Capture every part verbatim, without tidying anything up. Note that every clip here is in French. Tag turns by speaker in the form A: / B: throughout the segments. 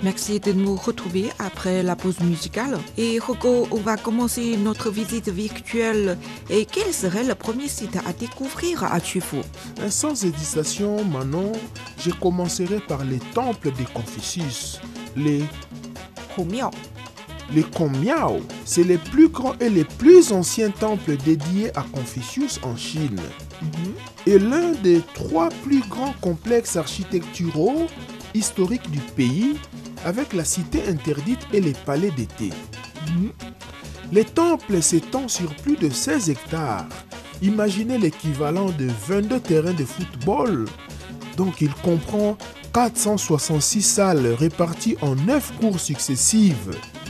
A: Merci de nous retrouver après la pause musicale. Et Rocco, on va commencer notre visite virtuelle. Et quel serait le premier site à découvrir à Tuifo?
B: Sans hésitation, Manon, je commencerai par les temples de Confucius, les
A: Hongmiao.
B: Les Gongmiao, c'est les plus grands et les plus anciens temples dédiés à Confucius en Chine. Mm-hmm. Et l'un des trois plus grands complexes architecturaux historiques du pays, avec la cité interdite et les palais d'été. Mm-hmm. Les temples s'étendent sur plus de seize hectares. Imaginez l'équivalent de vingt-deux terrains de football. Donc il comprend quatre cent soixante-six salles réparties en neuf cours successives.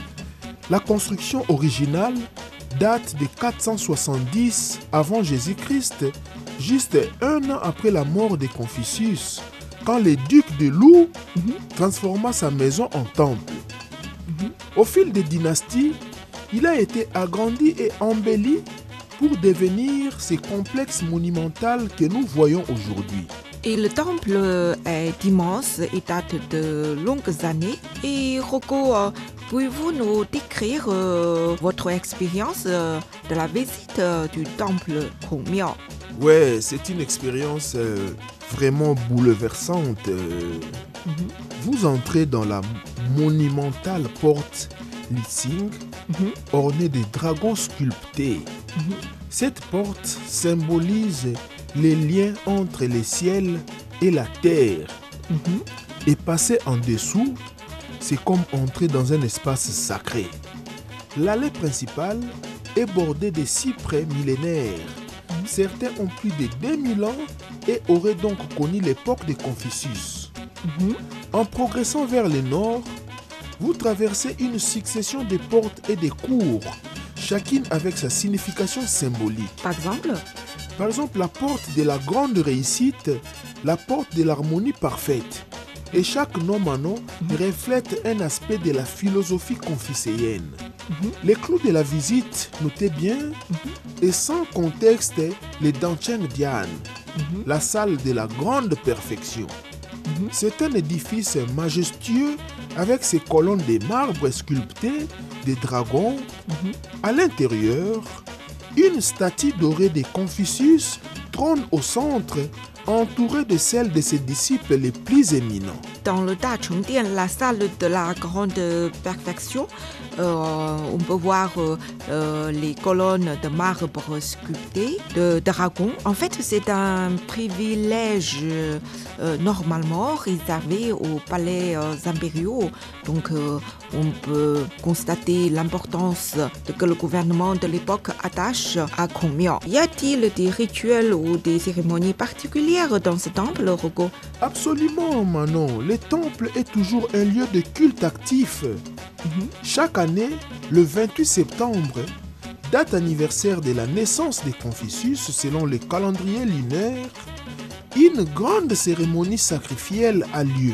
B: La construction originale date de quatre cent soixante-dix avant Jésus-Christ, juste un an après la mort de Confucius, quand le duc de Lu mm-hmm. transforma sa maison en temple. Mm-hmm. Au fil des dynasties, il a été agrandi et embelli pour devenir ce complexe monumental que nous voyons aujourd'hui.
A: Et le temple est immense et date de longues années. Et Rocco, pouvez-vous nous décrire euh, votre expérience euh, de la visite euh, du temple Gongmiao?
B: Ouais, c'est une expérience euh, vraiment bouleversante. Euh, mm-hmm. Vous entrez dans la monumentale porte Lixing, mm-hmm. ornée de dragons sculptés. Mm-hmm. Cette porte symbolise les liens entre le ciel et la terre. Mm-hmm. Et passer en dessous, c'est comme entrer dans un espace sacré. L'allée principale est bordée de cyprès millénaires. Mm-hmm. Certains ont plus de deux mille ans et auraient donc connu l'époque de Confucius. Mm-hmm. En progressant vers le nord, vous traversez une succession de portes et de cours, chacune avec sa signification symbolique.
A: Par exemple
B: Par exemple, la porte de la grande réussite, la porte de l'harmonie parfaite. Et chaque nom Manon mm-hmm. reflète un aspect de la philosophie confucéenne. Mm-hmm. Les clous de la visite, notez bien, mm-hmm. et sans contexte, les Danchen Dian, mm-hmm. la salle de la grande perfection. Mm-hmm. C'est un édifice majestueux avec ses colonnes de marbre sculptées, des dragons. Mm-hmm. À l'intérieur, une statue dorée de Confucius trône au centre, entourée de celles de ses disciples les plus éminents.
A: Dans le Dachengdian, la salle de la grande perfection, euh, on peut voir euh, les colonnes de marbre sculptées de dragons. En fait, c'est un privilège euh, normalement réservé aux palais euh, impériaux. Donc, euh, on peut constater l'importance de que le gouvernement de l'époque attache à Gongmiao. Y a-t-il des rituels ou des cérémonies particulières dans ce temple, Rocco?
B: Absolument, Manon. Le temple est toujours un lieu de culte actif. Mm-hmm. Chaque année, le vingt-huit septembre, date anniversaire de la naissance de Confucius selon le calendrier lunaire, une grande cérémonie sacrificielle a lieu.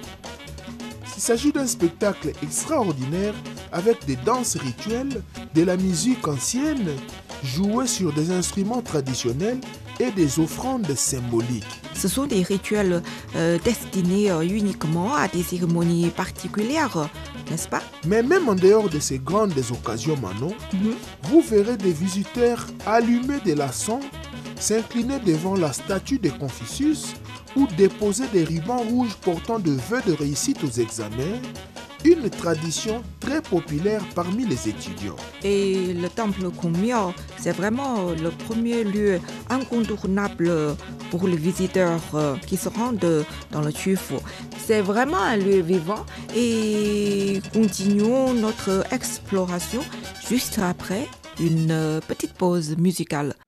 B: Il s'agit d'un spectacle extraordinaire avec des danses rituelles, de la musique ancienne, jouée sur des instruments traditionnels et des offrandes symboliques.
A: Ce sont des rituels euh, destinés euh, uniquement à des cérémonies particulières, n'est-ce pas?
B: Mais même en dehors de ces grandes occasions, Manon, mm-hmm. vous verrez des visiteurs allumer des laçons, s'incliner devant la statue de Confucius ou déposer des rubans rouges portant de vœux de réussite aux examens, une tradition très populaire parmi les étudiants.
A: Et le temple Gongmiao, c'est vraiment le premier lieu incontournable pour les visiteurs qui se rendent dans le Tuifo. C'est vraiment un lieu vivant et continuons notre exploration juste après une petite pause musicale.